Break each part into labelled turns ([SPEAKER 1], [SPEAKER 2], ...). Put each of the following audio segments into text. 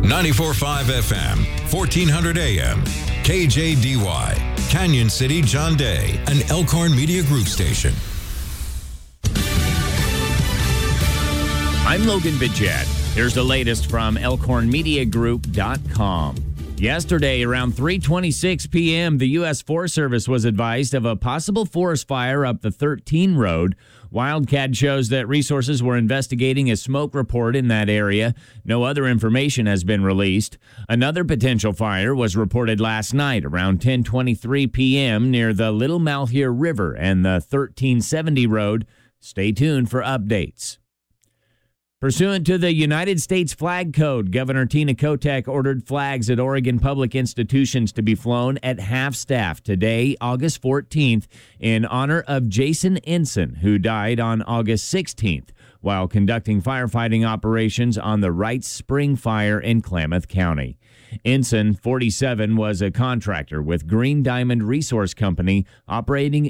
[SPEAKER 1] 94.5 FM, 1400 AM, KJDY, Canyon City, John Day, an Elkhorn Media Group station.
[SPEAKER 2] I'm Logan Bidget. Here's the latest from ElkhornMediaGroup.com. Yesterday, around 3:26 p.m., the U.S. Forest Service was advised of a possible forest fire up the 13 road. Wildcat shows that resources were investigating a smoke report in that area. No other information has been released. Another potential fire was reported last night around 10:23 p.m. near the Little Malheur River and the 1370 road. Stay tuned for updates. Pursuant to the United States Flag Code, Governor Tina Kotek ordered flags at Oregon public institutions to be flown at half-staff today, August 14th, in honor of Jason Ensign, who died on August 16th while conducting firefighting operations on the Wrights Spring Fire in Klamath County. Ensign, 47, was a contractor with Green Diamond Resource Company operating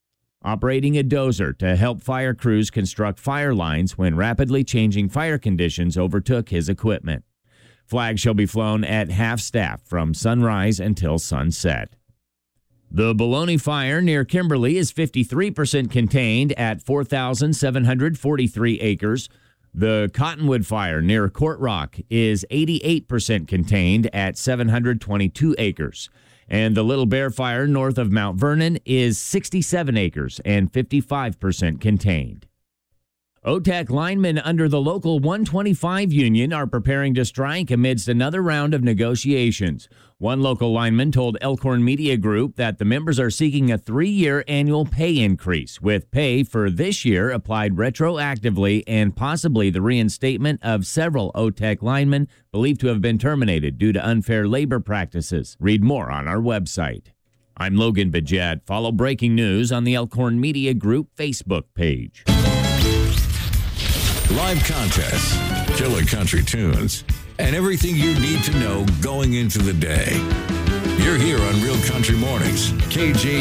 [SPEAKER 2] a dozer to help fire crews construct fire lines when rapidly changing fire conditions overtook his equipment. Flags shall be flown at half-staff from sunrise until sunset. The Bologna Fire near Kimberly is 53% contained at 4,743 acres. The Cottonwood Fire near Court Rock is 88% contained at 722 acres. And the Little Bear Fire north of Mount Vernon is 67 acres and 55% contained. OTEC linemen under the Local 125 union are preparing to strike amidst another round of negotiations. One local lineman told Elkhorn Media Group that the members are seeking a 3-year annual pay increase, with pay for this year applied retroactively and possibly the reinstatement of several OTEC linemen believed to have been terminated due to unfair labor practices. Read more on our website. I'm Logan Bidget. Follow breaking news on the Elkhorn Media Group Facebook page.
[SPEAKER 1] Live contests, killer country tunes, and everything you need to know going into the day. You're here on Real Country Mornings, KJ.